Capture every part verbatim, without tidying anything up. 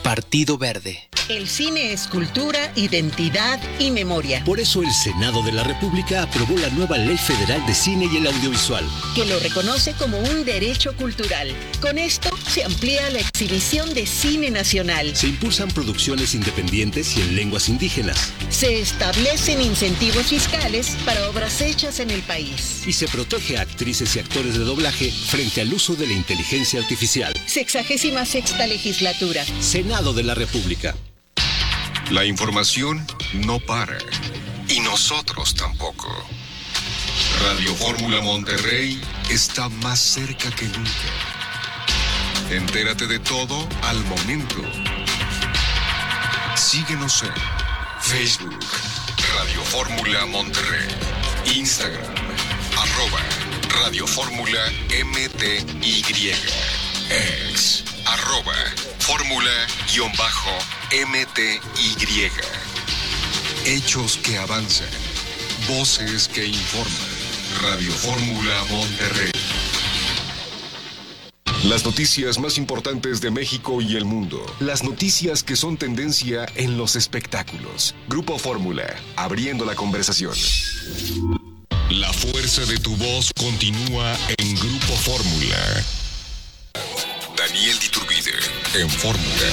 Partido Verde. El cine es cultura, identidad y memoria. Por eso el Senado de la República aprobó la nueva Ley Federal de Cine y el Audiovisual, que lo reconoce como un derecho cultural. Con esto se amplía la exhibición de cine nacional. Se impulsan producciones independientes y en lenguas indígenas. Se establecen incentivos fiscales para obras hechas en el país. Y se protege a actrices y actores de doblaje frente al uso de la inteligencia artificial. Sexagésima sexta legislatura. Senado de la República. La información no para. Y nosotros tampoco. Radio Fórmula Monterrey está más cerca que nunca. Entérate de todo al momento. Síguenos en Facebook, Radio Fórmula Monterrey. Instagram, arroba Radio Fórmula M T Y. Ex, arroba Fórmula-M T Y. Hechos que avanzan. Voces que informan. Radio Fórmula Monterrey. Las noticias más importantes de México y el mundo. Las noticias que son tendencia en los espectáculos. Grupo Fórmula, abriendo la conversación. La fuerza de tu voz continúa en Grupo Fórmula. Daniel Diturbide, en Fórmula.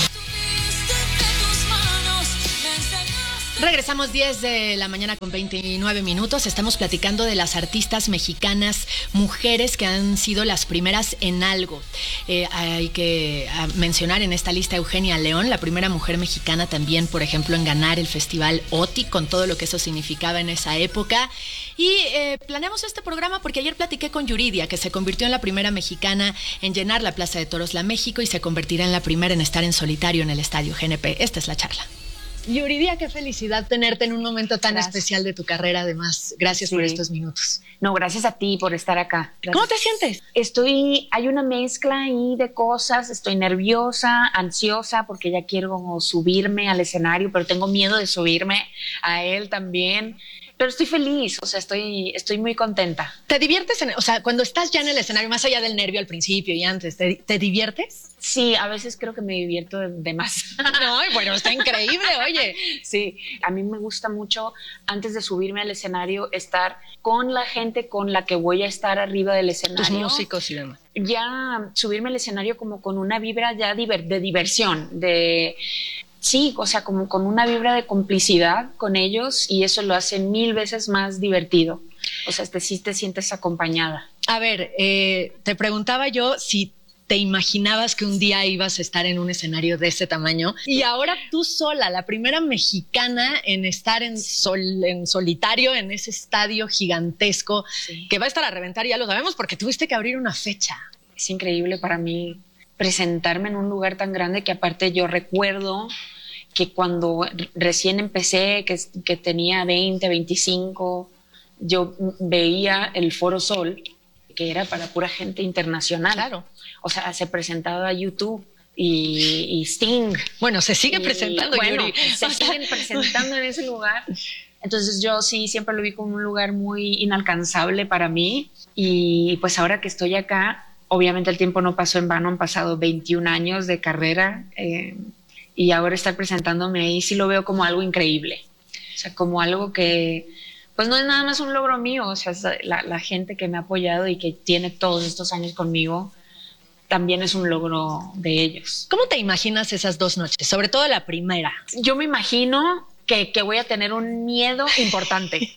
Regresamos diez de la mañana con veintinueve minutos. Estamos platicando de las artistas mexicanas, mujeres que han sido las primeras en algo. Eh, hay que mencionar en esta lista a Eugenia León, la primera mujer mexicana también, por ejemplo, en ganar el Festival O T I, con todo lo que eso significaba en esa época. Y eh, planeamos este programa porque ayer platiqué con Yuridia, que se convirtió en la primera mexicana en llenar la Plaza de Toros La México y se convertirá en la primera en estar en solitario en el Estadio G N P. Esta es la charla. Yuridia, qué felicidad tenerte en un momento tan gracias. especial de tu carrera, además. Gracias sí. por estos minutos. No, gracias a ti por estar acá. Gracias. ¿Cómo te sientes? Estoy, hay una mezcla ahí de cosas, estoy nerviosa, ansiosa, porque ya quiero como subirme al escenario, pero tengo miedo de subirme a él también. Pero estoy feliz, o sea, estoy, estoy muy contenta. ¿Te diviertes? En, o sea, cuando estás ya en el escenario, más allá del nervio al principio y antes, ¿te, te diviertes? Sí, a veces creo que me divierto de, de más. No, bueno, está increíble, oye. Sí, a mí me gusta mucho, antes de subirme al escenario, estar con la gente con la que voy a estar arriba del escenario. Tus músicos y demás. Ya subirme al escenario como con una vibra ya diver, de diversión, de... Sí, o sea, como con una vibra de complicidad con ellos y eso lo hace mil veces más divertido. O sea, te, sí te sientes acompañada. A ver, eh, te preguntaba yo si te imaginabas que un día ibas a estar en un escenario de ese tamaño y ahora tú sola, la primera mexicana en estar en, sol, en solitario en ese estadio gigantesco sí. que va a estar a reventar, ya lo sabemos, porque tuviste que abrir una fecha. Es increíble para mí presentarme en un lugar tan grande que aparte yo recuerdo que cuando recién empecé, que, que tenía veinte, veinticinco, yo veía el Foro Sol, que era para pura gente internacional. Claro. O sea, se presentaba YouTube y, y Sting. Bueno, se sigue y, presentando, bueno, Yuri. se siguen presentando en ese lugar. Entonces yo sí siempre lo vi como un lugar muy inalcanzable para mí y pues ahora que estoy acá, obviamente el tiempo no pasó en vano, han pasado veintiún años de carrera eh, y ahora estar presentándome ahí sí lo veo como algo increíble. O sea, como algo que pues no es nada más un logro mío, o sea, la, la gente que me ha apoyado y que tiene todos estos años conmigo también es un logro de ellos. ¿Cómo te imaginas esas dos noches? Sobre todo la primera. Yo me imagino que, que voy a tener un miedo importante.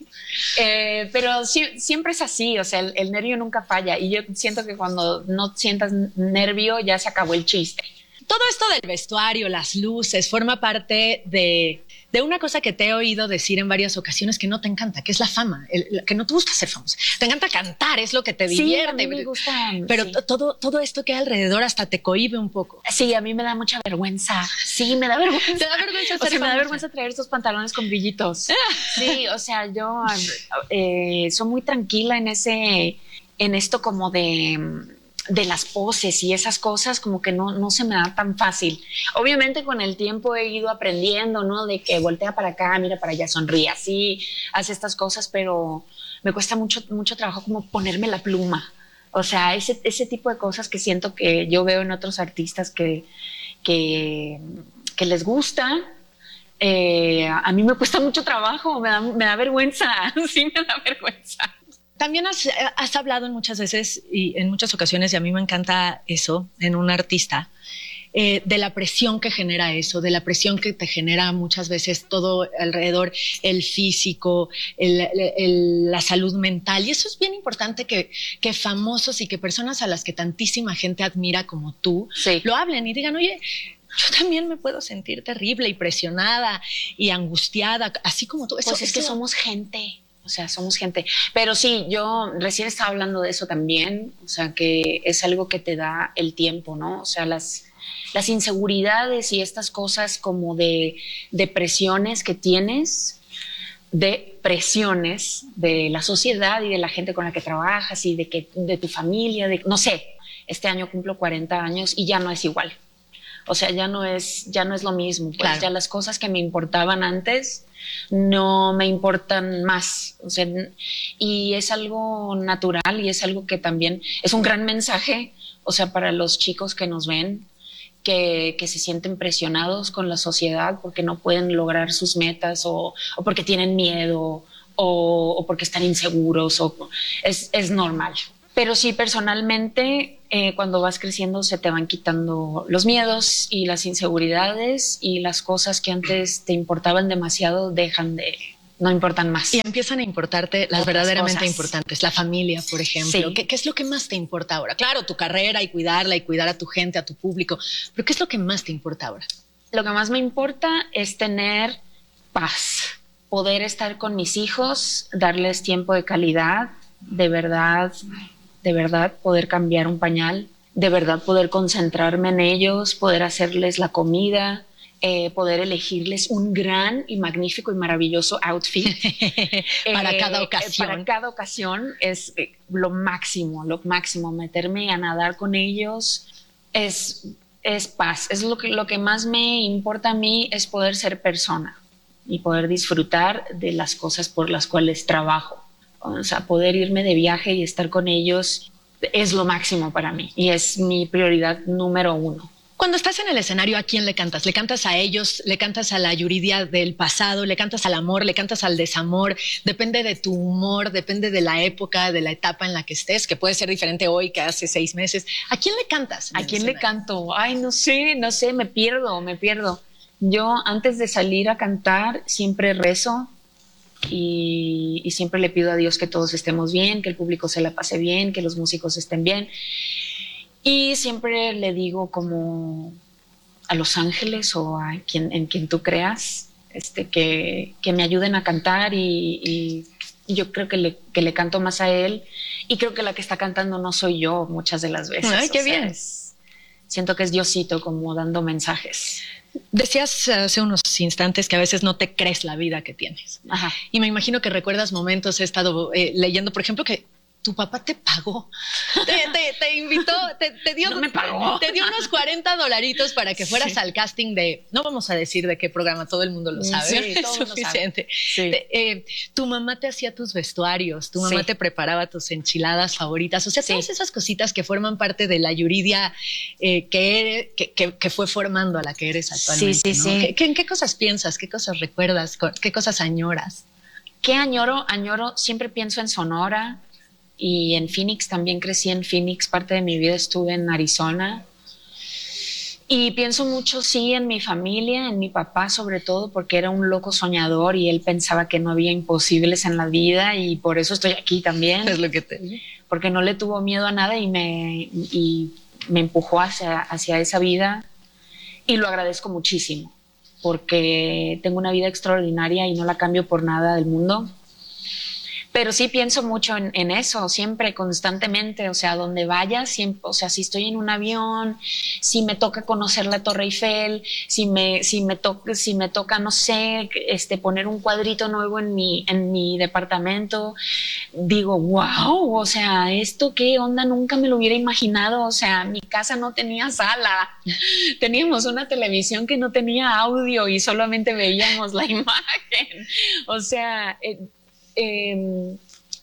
eh, pero sí, siempre es así, o sea, el, el nervio nunca falla y yo siento que cuando no sientas nervio ya se acabó el chiste. Todo esto del vestuario, las luces, forma parte de, de una cosa que te he oído decir en varias ocasiones que no te encanta, que es la fama, el, que no te gusta ser famosa. Te encanta cantar, es lo que te divierte. Sí, a mí me gusta. Pero sí. todo, todo esto que hay alrededor hasta te cohíbe un poco. Sí, a mí me da mucha vergüenza. Sí, me da vergüenza. ¿Te da vergüenza ser o sea, famosa? me da vergüenza traer estos pantalones con brillitos. Sí, o sea, yo eh, soy muy tranquila en ese, en esto como de... de las poses y esas cosas como que no, no se me da tan fácil. Obviamente con el tiempo he ido aprendiendo, ¿no? De que voltea para acá, mira para allá, sonríe así, hace estas cosas, pero me cuesta mucho, mucho trabajo como ponerme la pluma. O sea, ese, ese tipo de cosas que siento que yo veo en otros artistas que, que, que les gusta. Eh, a mí me cuesta mucho trabajo, me da, me da vergüenza, sí me da vergüenza. También has, has hablado en muchas veces y en muchas ocasiones, y a mí me encanta eso en un artista, eh, de la presión que genera eso, de la presión que te genera muchas veces todo alrededor, el físico, el, el, el, la salud mental. Y eso es bien importante que, que famosos y que personas a las que tantísima gente admira como tú, sí, lo hablen y digan, oye, yo también me puedo sentir terrible y presionada y angustiada, así como tú. Eso, pues es eso... que somos gente. O sea, somos gente. Pero sí, yo recién estaba hablando de eso también. O sea, que es algo que te da el tiempo, ¿no? O sea, las, las inseguridades y estas cosas como de, de presiones que tienes, de presiones de la sociedad y de la gente con la que trabajas y de, que, de tu familia, de, no sé, este año cumplo cuarenta años y ya no es igual. O sea, ya no es, ya no es lo mismo. Pues claro, ya las cosas que me importaban antes no me importan más. O sea, y es algo natural y es algo que también es un gran mensaje, o sea, para los chicos que nos ven, que, que se sienten presionados con la sociedad porque no pueden lograr sus metas o, o porque tienen miedo o, o porque están inseguros. O, es, es normal. Pero sí, personalmente, eh, cuando vas creciendo se te van quitando los miedos y las inseguridades y las cosas que antes te importaban demasiado dejan de, no importan más. Y empiezan a importarte las otras verdaderamente cosas importantes, la familia, por ejemplo. Sí. ¿Qué, ¿Qué es lo que más te importa ahora? Claro, tu carrera y cuidarla y cuidar a tu gente, a tu público, pero ¿qué es lo que más te importa ahora? Lo que más me importa es tener paz, poder estar con mis hijos, darles tiempo de calidad, de verdad... de verdad poder cambiar un pañal, de verdad poder concentrarme en ellos, poder hacerles la comida, eh, poder elegirles un gran y magnífico y maravilloso outfit. para eh, cada ocasión. Para cada ocasión es eh, lo máximo, lo máximo. Meterme a nadar con ellos es, es paz. Es lo que, lo que más me importa a mí, es poder ser persona y poder disfrutar de las cosas por las cuales trabajo. O sea, poder irme de viaje y estar con ellos es lo máximo para mí y es mi prioridad número uno. Cuando estás en el escenario, ¿a quién le cantas? ¿Le cantas a ellos? ¿Le cantas a la Yuridia del pasado? ¿Le cantas al amor? ¿Le cantas al desamor? Depende de tu humor, depende de la época, de la etapa en la que estés, que puede ser diferente hoy que hace seis meses. ¿A quién le cantas? ¿A quién le canto? Ay, no sé, no sé, me pierdo, me pierdo. Yo antes de salir a cantar siempre rezo. Y, y siempre le pido a Dios que todos estemos bien, que el público se la pase bien, que los músicos estén bien. Y siempre le digo como a los ángeles o a quien, en quien tú creas, este, que, que me ayuden a cantar y, y yo creo que le, que le canto más a él y creo que la que está cantando no soy yo muchas de las veces. Ay, qué o sea, bien. Es, siento que es Diosito como dando mensajes. Decías hace unos instantes que a veces no te crees la vida que tienes. Ajá. Y me imagino que recuerdas momentos, he estado eh, leyendo, por ejemplo, que tu papá te pagó, te, te, te invitó, te, te dio, no me pagó. Te, te dio unos cuarenta dolaritos para que fueras sí. al casting de, no vamos a decir de qué programa, todo el mundo lo sabe, sí, es suficiente. Sí. Te, eh, tu mamá te hacía tus vestuarios, tu mamá sí. te preparaba tus enchiladas favoritas, o sea, sí. todas esas cositas que forman parte de la Yuridia eh, que, eres, que, que, que fue formando a la que eres actualmente. Sí, sí, ¿no? sí. ¿Qué, qué, ¿En qué cosas piensas? ¿Qué cosas recuerdas? ¿Qué cosas añoras? ¿Qué añoro? Añoro, siempre pienso en Sonora. Y en Phoenix, también crecí en Phoenix, parte de mi vida estuve en Arizona. Y pienso mucho, sí, en mi familia, en mi papá sobre todo, porque era un loco soñador y él pensaba que no había imposibles en la vida y por eso estoy aquí también. Es lo que te... Porque no le tuvo miedo a nada y me, y me empujó hacia, hacia esa vida y lo agradezco muchísimo porque tengo una vida extraordinaria y no la cambio por nada del mundo. Pero sí pienso mucho en, en eso, siempre, constantemente, o sea, donde vaya, siempre, o sea, si estoy en un avión, si me toca conocer la Torre Eiffel, si me, si me toca, si me toca, no sé, este, poner un cuadrito nuevo en mi, en mi departamento, digo, wow, o sea, esto qué onda, nunca me lo hubiera imaginado, o sea, mi casa no tenía sala, teníamos una televisión que no tenía audio y solamente veíamos la imagen, o sea, eh, Eh,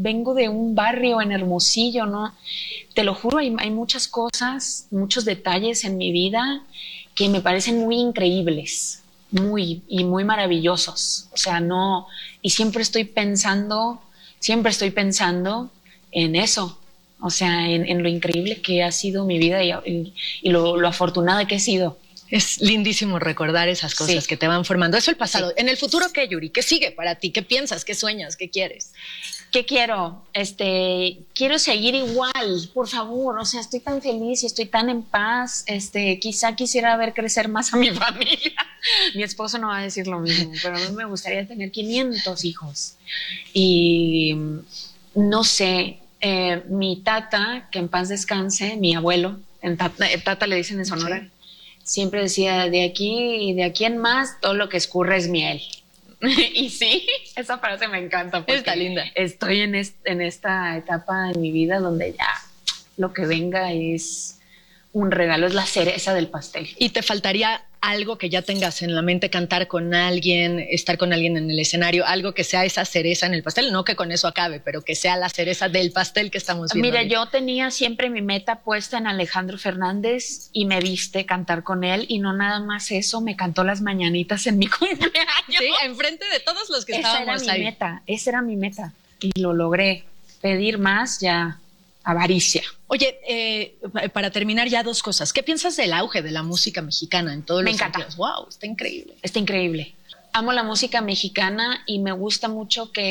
vengo de un barrio en Hermosillo, ¿no? Te lo juro, hay, hay muchas cosas, muchos detalles en mi vida que me parecen muy increíbles, muy y muy maravillosos. O sea, no, y siempre estoy pensando, siempre estoy pensando en eso. O sea, en, en lo increíble que ha sido mi vida y, y, y lo, lo afortunada que he sido. Es lindísimo recordar esas cosas, sí, que te van formando. Eso el pasado. Sí. ¿En el futuro qué, Yuri? ¿Qué sigue para ti? ¿Qué piensas? ¿Qué sueñas? ¿Qué quieres? ¿Qué quiero? Este, quiero seguir igual, por favor. O sea, estoy tan feliz y estoy tan en paz. Este, quizá quisiera ver crecer más a mi familia. Mi esposo no va a decir lo mismo, pero a mí me gustaría tener quinientos hijos. Y no sé, eh, mi tata, que en paz descanse, mi abuelo, en tata, tata le dicen en Sonora, sí, siempre decía, de aquí, de aquí en más, todo lo que escurre es miel. Y sí, esa frase me encanta. Está linda. Estoy en, est en esta etapa en mi vida donde ya lo que venga es un regalo, es la cereza del pastel. ¿Y te faltaría algo que ya tengas en la mente, cantar con alguien, estar con alguien en el escenario, algo que sea esa cereza en el pastel? No que con eso acabe, pero que sea la cereza del pastel que estamos viendo. Mira, ahorita. Yo tenía siempre mi meta puesta en Alejandro Fernández y me viste cantar con él, y no nada más eso, me cantó las mañanitas en mi cumpleaños. Sí, enfrente de todos los que esa estábamos era mi ahí. Meta, esa era mi meta y lo logré. Pedir más, ya avaricia. Oye, eh, para terminar ya dos cosas. ¿Qué piensas del auge de la música mexicana en todos me los encanta. sentidos? Wow, está increíble. Está increíble. Amo la música mexicana y me gusta mucho que